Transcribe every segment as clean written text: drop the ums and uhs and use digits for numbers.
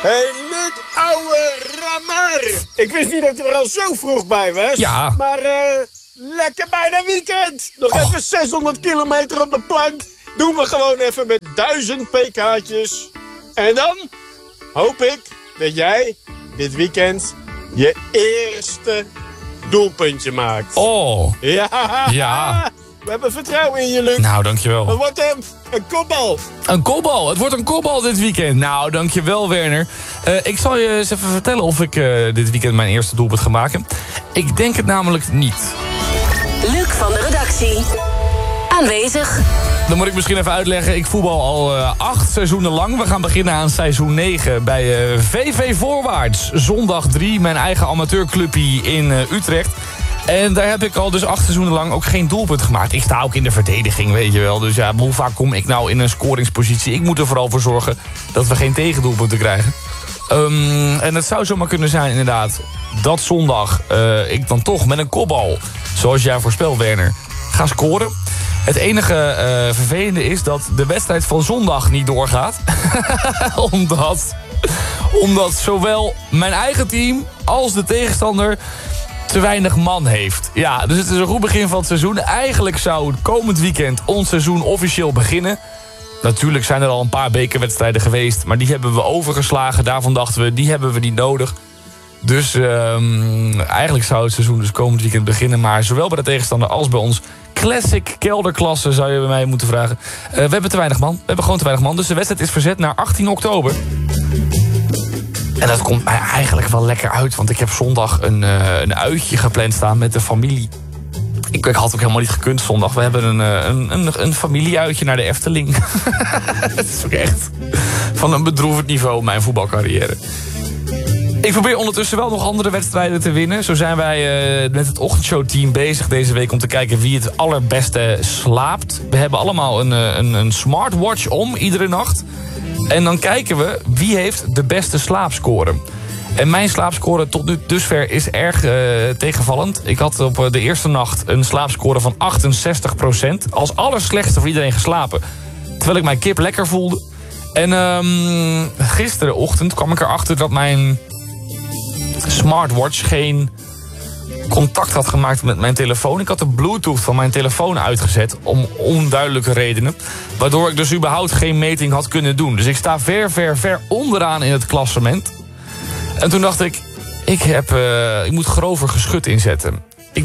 Hey, Luc, ouwe rammer. Ik wist niet dat je er al zo vroeg bij was. Ja. Maar lekker bijna weekend. Nog even 600 kilometer op de plank. Doen we gewoon even met 1000 pk'tjes. En dan hoop ik dat jij dit weekend je eerste doelpuntje maakt. Oh. Ja. We hebben vertrouwen in je, Luc. Nou, dankjewel. Het wordt een kopbal. Een kopbal. Het wordt een kopbal dit weekend. Nou, dankjewel, Werner. Ik zal je eens even vertellen of ik dit weekend mijn eerste doelpunt ga maken. Ik denk het namelijk niet. Luc van de redactie. Aanwezig. Dan moet ik misschien even uitleggen. Ik voetbal al 8 seizoenen lang. We gaan beginnen aan seizoen 9 bij VV Voorwaarts. Zondag 3, mijn eigen amateurclubje in Utrecht. En daar heb ik al dus 8 seizoenen lang ook geen doelpunt gemaakt. Ik sta ook in de verdediging, weet je wel. Dus ja, hoe vaak kom ik nou in een scoringspositie? Ik moet er vooral voor zorgen dat we geen tegendoelpunten krijgen. En het zou zomaar kunnen zijn, inderdaad, dat zondag ik dan toch met een kopbal, zoals jij voorspelt, Werner, ga scoren. Het enige vervelende is dat de wedstrijd van zondag niet doorgaat. Omdat zowel mijn eigen team als de tegenstander te weinig man heeft. Ja, dus het is een goed begin van het seizoen. Eigenlijk zou komend weekend ons seizoen officieel beginnen. Natuurlijk zijn er al een paar bekerwedstrijden geweest, maar die hebben we overgeslagen. Daarvan dachten we, die hebben we niet nodig. Dus eigenlijk zou het seizoen dus komend weekend beginnen. Maar zowel bij de tegenstander als bij ons classic kelderklasse, zou je bij mij moeten vragen. We hebben te weinig man. We hebben gewoon te weinig man. Dus de wedstrijd is verzet naar 18 oktober. En dat komt mij eigenlijk wel lekker uit. Want ik heb zondag een uitje gepland staan met de familie. Ik had ook helemaal niet gekund zondag. We hebben een familieuitje naar de Efteling. Het is ook echt van een bedroevend niveau, mijn voetbalcarrière. Ik probeer ondertussen wel nog andere wedstrijden te winnen. Zo zijn wij met het ochtendshowteam bezig deze week om te kijken wie het allerbeste slaapt. We hebben allemaal een smartwatch om iedere nacht. En dan kijken we wie heeft de beste slaapscore. En mijn slaapscore tot nu dusver is erg tegenvallend. Ik had op de eerste nacht een slaapscore van 68%. Als allerslechtste voor iedereen geslapen. Terwijl ik mijn kip lekker voelde. En gisterenochtend kwam ik erachter dat mijn smartwatch geen contact had gemaakt met mijn telefoon. Ik had de Bluetooth van mijn telefoon uitgezet om onduidelijke redenen. Waardoor ik dus überhaupt geen meting had kunnen doen. Dus ik sta ver onderaan in het klassement. En toen dacht ik, ik moet grover geschut inzetten.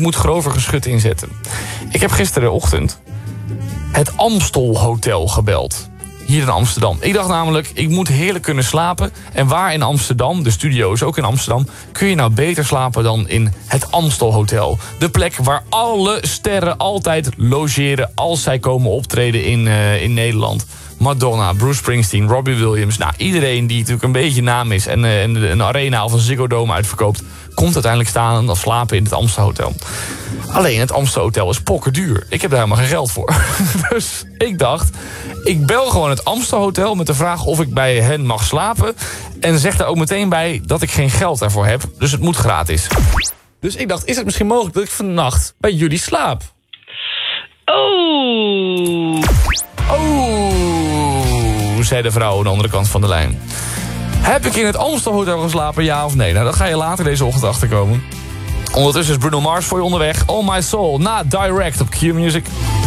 Ik heb gisterenochtend het Amstel Hotel gebeld. Hier in Amsterdam. Ik dacht namelijk, ik moet heerlijk kunnen slapen. En waar in Amsterdam, de studio is ook in Amsterdam, kun je nou beter slapen dan in het Amstel Hotel. De plek waar alle sterren altijd logeren als zij komen optreden in Nederland. Madonna, Bruce Springsteen, Robbie Williams. Nou, iedereen die natuurlijk een beetje naam is en een arena of een Ziggo Dome uitverkoopt, komt uiteindelijk staan en slapen in het Amstel Hotel. Alleen het Amstel Hotel is pokkenduur. Ik heb daar helemaal geen geld voor. Dus ik dacht, ik bel gewoon het Amstel Hotel met de vraag of ik bij hen mag slapen. En zeg daar ook meteen bij dat ik geen geld daarvoor heb. Dus het moet gratis. Dus ik dacht, is het misschien mogelijk dat ik vannacht bij jullie slaap? Oh, zei de vrouw aan de andere kant van de lijn. Heb ik in het Amstel Hotel geslapen, ja of nee? Nou, dat ga je later deze ochtend achterkomen. Ondertussen is Bruno Mars voor je onderweg. All My Soul, na Direct op Q Music.